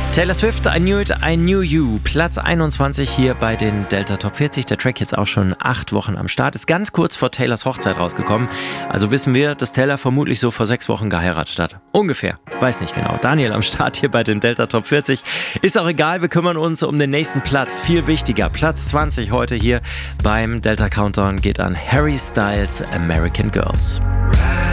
Taylor Swift, I Knew It, I Knew You. Platz 21 hier bei den Delta Top 40. Der Track jetzt auch schon 8 Wochen am Start. Ist ganz kurz vor Taylors Hochzeit rausgekommen. Also wissen wir, dass Taylor vermutlich so vor 6 Wochen geheiratet hat. Ungefähr. Weiß nicht genau. Daniel am Start hier bei den Delta Top 40. Ist auch egal, wir kümmern uns um den nächsten Platz. Viel wichtiger. Platz 20 heute hier beim Delta Countdown geht an Harry Styles, American Girls.